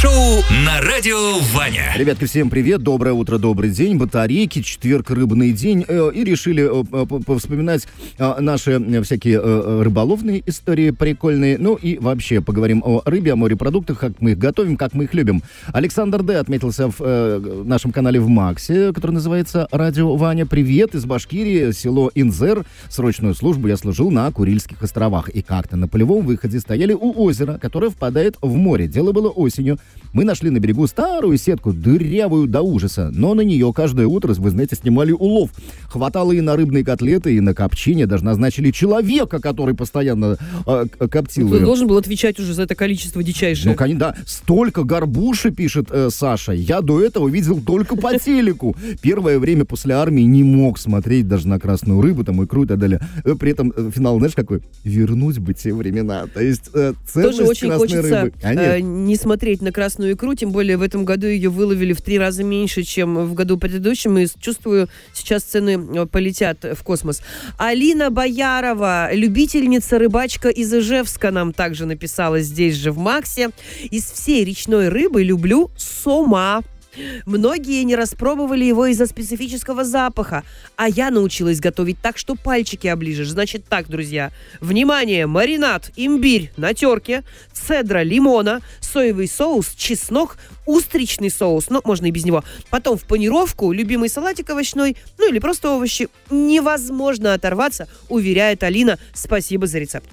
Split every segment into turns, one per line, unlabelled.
Шоу на радио Ваня.
Ребятки, всем привет, доброе утро, добрый день. Батарейки, четверг, рыбный день. И решили повспоминать наши всякие рыболовные истории прикольные. Ну и вообще поговорим о рыбе, о морепродуктах, как мы их готовим, как мы их любим. Александр Д. отметился в нашем канале в Максе, который называется «Радио Ваня». Привет из Башкирии, село Инзер. Срочную службу я служил на Курильских островах. И как-то на полевом выходе стояли у озера, которое впадает в море. Дело было осенью. Мы нашли на берегу старую сетку, дырявую до ужаса, но на нее каждое утро, вы знаете, снимали улов. Хватало и на рыбные котлеты, и на копчение. Даже назначили человека, который постоянно коптил ее.
Ты должен был отвечать уже за это количество дичайшее.
Ну, конечно, да. Столько горбуши, пишет Саша, я до этого видел только по телеку. Первое время после армии не мог смотреть даже на красную рыбу, там, икру и так далее. При этом финал, знаешь, какой? Вернуть бы те времена. То есть ценность
тоже очень
красной рыбы.
хочется не смотреть на красную икру, тем более в этом году ее выловили в 3 раза меньше, чем в году предыдущем, и чувствую, сейчас цены полетят в космос. Алина Боярова, любительница рыбачка из Ижевска, нам также написала здесь же в Максе. Из всей речной рыбы люблю сома. Многие не распробовали его из-за специфического запаха, а я научилась готовить так, что пальчики оближешь. Значит так, друзья, внимание, маринад, имбирь на терке, цедра лимона, соевый соус, чеснок, устричный соус, ну, можно и без него. Потом в панировку, любимый салатик овощной, ну или просто овощи. Невозможно оторваться, уверяет Алина. Спасибо за рецепт.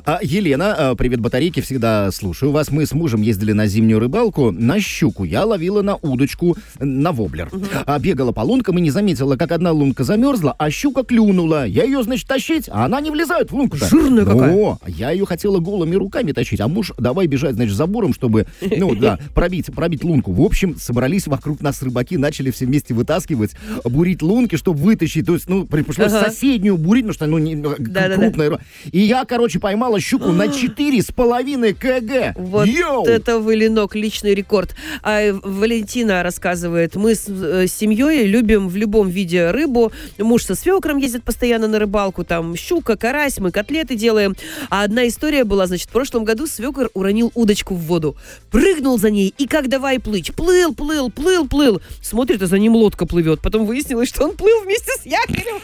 Елена, привет, батарейки, всегда слушаю вас. Мы с мужем ездили на зимнюю рыбалку на щуку. Я ловила на удочку, на воблер. Бегала по лункам и не заметила, как одна лунка замерзла, а щука клюнула. Я ее, значит, тащить, а она не влезает в лунку-то.
Жирная какая.
Я ее хотела голыми руками тащить, а муж давай бежать, значит, забором, чтобы, пробить лунку. В общем, собрались вокруг нас рыбаки, начали все вместе вытаскивать, бурить лунки, чтобы вытащить. То есть, пришлось соседнюю бурить, потому что, крупная рыба. И я, поймала щуку на 4,5 кг.
Вот это выленок, личный рекорд. Валентина рассказывает, мы с семьей любим в любом виде рыбу. Муж со свекром ездит постоянно на рыбалку, там щука, карась, мы котлеты делаем. А одна история была, значит, в прошлом году свекр уронил удочку в воду, прыгнул за ней и как давай плыть. Плыл. Смотрит, а за ним лодка плывет. Потом выяснилось, что он плыл вместе с якорем.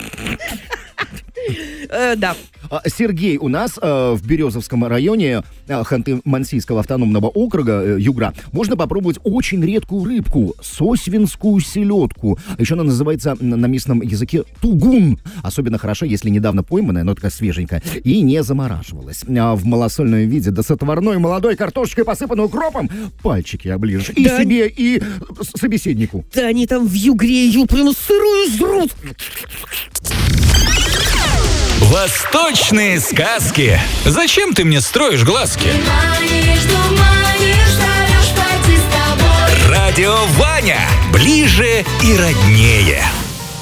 Да.
Сергей, у нас в Березовском районе Ханты-Мансийского автономного округа Югра можно попробовать очень редкую рыбку, сосвинскую селедку. Еще она называется на местном языке тугун. Особенно хороша, если недавно пойманная, но такая свеженькая, и не замораживалась. В малосольном виде, да с отварной молодой картошечкой, посыпанной укропом, пальчики оближешь. И себе, и собеседнику.
Да они там в Югре ее прямо сырую жрут.
Восточные сказки. Зачем ты мне строишь глазки? Радио Ваня. Ближе и роднее.